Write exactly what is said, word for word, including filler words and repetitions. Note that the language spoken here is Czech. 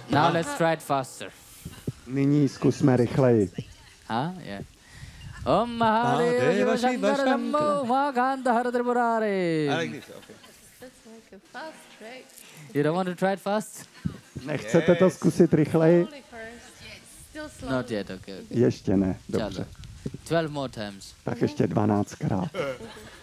Now let's try it faster. Nyní zkusme rychleji. Huh? Yeah. Om Mahadeva Shankara Shambho Mahakanta Hara Tripurari. I like this, okay. That's like a fast track. You don't want to try it fast? Nechcete to zkusit rychleji? Slowly first. Still slow. Not yet, okay. Ještě ne, dobře. Chalo. Twelve more times. Tak ještě dvanáctkrát.